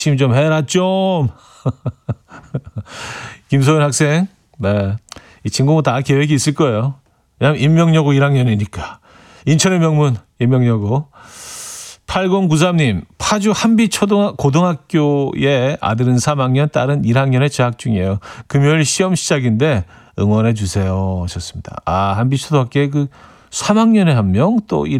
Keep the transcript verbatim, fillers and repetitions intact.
심 좀 해라 좀. 김소연 학생, 네, 이 친구는 다 계획이 있을 거예요. 왜냐하면 인명여고 일 학년이니까. 인천의 명문 인명여고. 팔공구삼 님, 파주 한비초등 고등학교의 아들은 삼 학년, 딸은 일 학년에 재학 중이에요. 금요일 시험 시작인데 응원해 주세요 하셨습니다. 아, 한비초등학교에 그 삼 학년에 한 명, 또